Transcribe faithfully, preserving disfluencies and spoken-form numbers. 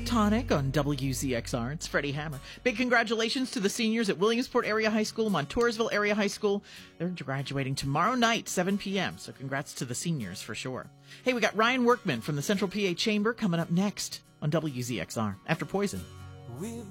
Tonic on W Z X R. It's Freddie Hammer. Big congratulations to the seniors at Williamsport Area High School, Montoursville Area High School. They're graduating tomorrow night, seven p.m., so congrats to the seniors for sure. Hey, we got Ryan Workman from the Central P A Chamber coming up next on W Z X R after Poison.